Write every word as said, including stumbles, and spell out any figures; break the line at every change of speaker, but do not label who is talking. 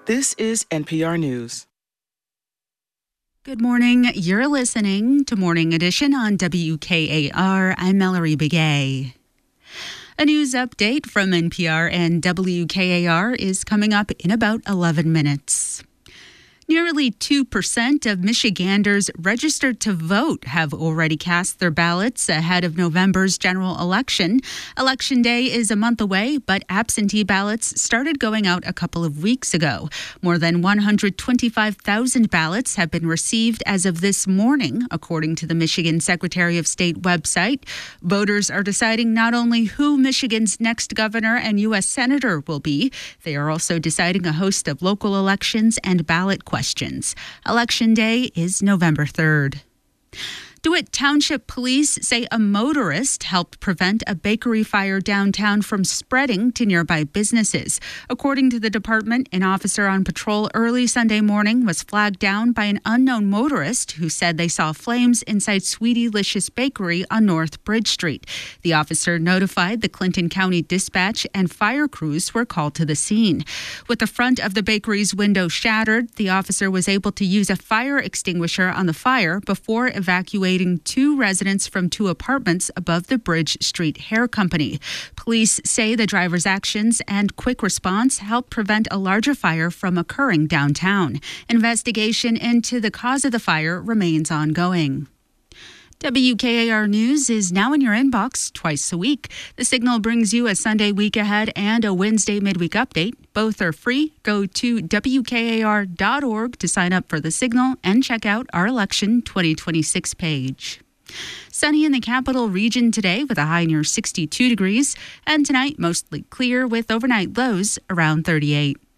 This is N P R News.
Good morning. You're listening to Morning Edition on W K A R. I'm Mallory Begay. A news update from N P R and W K A R is coming up in about eleven minutes. Nearly two percent of Michiganders registered to vote have already cast their ballots ahead of November's general election. Election Day is a month away, but absentee ballots started going out a couple of weeks ago. More than one hundred twenty-five thousand ballots have been received as of this morning, according to the Michigan Secretary of State website. Voters are deciding not only who Michigan's next governor and U S senator will be, they are also deciding a host of local elections and ballot questions. Questions. Election Day is November third. DeWitt Township Police say a motorist helped prevent a bakery fire downtown from spreading to nearby businesses. According to the department, an officer on patrol early Sunday morning was flagged down by an unknown motorist who said they saw flames inside Sweetylicious Bakery on North Bridge Street. The officer notified the Clinton County Dispatch and fire crews were called to the scene. With the front of the bakery's window shattered, the officer was able to use a fire extinguisher on the fire before evacuating two residents from two apartments above the Bridge Street Hair Company. Police say the driver's actions and quick response helped prevent a larger fire from occurring downtown. Investigation into the cause of the fire remains ongoing. W K A R News is now in your inbox twice a week. The Signal brings you a Sunday week ahead and a Wednesday midweek update. Both are free. Go to W K A R dot org to sign up for The Signal and check out our election twenty twenty-six page. Sunny in the capital region today with a high near sixty-two degrees. And tonight, mostly clear with overnight lows around thirty-eight.